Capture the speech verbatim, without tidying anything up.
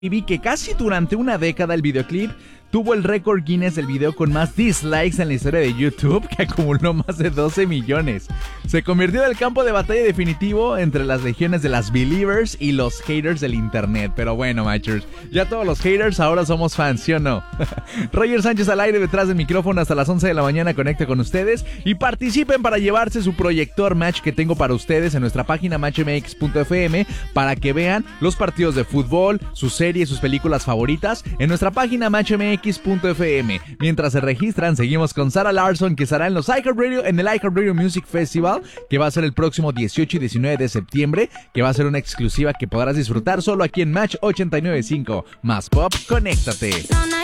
Y vi que casi durante una década el videoclip tuvo el récord Guinness del video con más dislikes en la historia de YouTube, que acumuló más de doce millones. Se convirtió en el campo de batalla definitivo entre las legiones de las believers y los haters del internet. Pero bueno, machers, ya todos los haters ahora somos fans, ¿sí o no? Roger Sánchez al aire detrás del micrófono hasta las once de la mañana, conecta con ustedes y participen para llevarse su proyector match que tengo para ustedes en nuestra página match m x punto f m para que vean los partidos de fútbol, sus series, sus películas favoritas en nuestra página match m x punto f m. Mientras se registran, seguimos con Sarah Larsson, que estará en los iHeartRadio, en el iHeartRadio Music Festival, que va a ser el próximo dieciocho y diecinueve de septiembre, que va a ser una exclusiva que podrás disfrutar solo aquí en Match ochenta y nueve punto cinco. Más pop, conéctate.